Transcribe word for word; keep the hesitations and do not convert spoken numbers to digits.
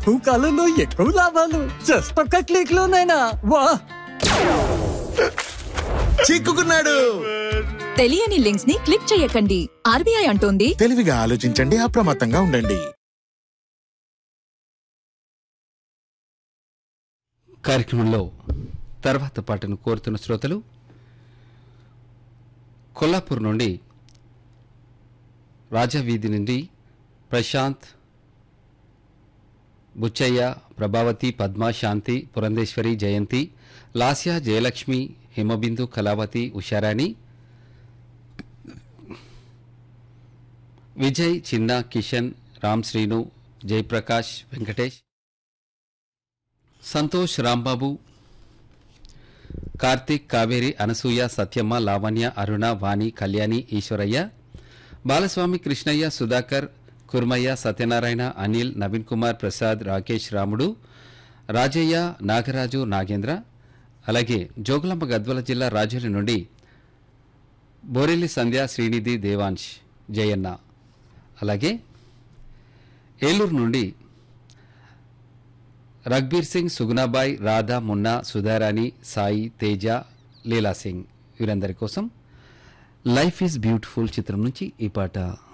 తక్కువ కాలంలో ఎక్కువ లాభాలు జస్ట్ ఒక్క క్లిక్ లోనైనా వా. చిక్కుకున్నాడు. తెలియని లింక్స్ ని క్లిక్ చేయకండి. ఆర్బీఐ అంటోంది తెలివిగా ఆలోచించండి, అప్రమత్తంగా ఉండండి. కార్యక్రమంలో తర్వాత పాటను కోరుతున్న శ్రోతలు కొల్లాపూర్ నుండి రాజావీధి నుండి ప్రశాంత్, బుచ్చయ్య, ప్రభావతి, పద్మ, శాంతి, పురంధేశ్వరి, జయంతి, లాస్య, జయలక్ష్మి, హిమబిందు, కళావతి, ఉషారాణి, విజయ్, చిన్న, కిషన్, రామ్ శ్రీను, జయప్రకాష్, వెంకటేష్, సంతోష్, రాంబాబు, కార్తిక్, కావేరి, అనసూయ, సత్యమ్మ, లావణ్య, అరుణ, వాణి, కళ్యాణి, ఈశ్వరయ్య, బాలస్వామి, కృష్ణయ్య, సుధాకర్, కుర్మయ్య, సత్యనారాయణ, అనిల్, నవీన్ కుమార్, ప్రసాద్, రాకేష్, రాముడు, రాజయ్య, నాగరాజు, నాగేంద్ర, అలాగే జోగులాంబ గద్వాల జిల్లా రాజోలి నుండి బోరెల్లి సంధ్య, శ్రీనిధి, దేవాంశ్, జయన్న, అలాగే ఏలూరు నుండి రఘ్బీర్ సింగ్, సుగుణాబాయ్, రాధా, మున్నా, సుధారాణి, సాయి, తేజ, లీలా సింగ్ వీరందరి కోసం లైఫ్ ఈజ్ బ్యూటిఫుల్ చిత్రం నుంచి ఈ పాట.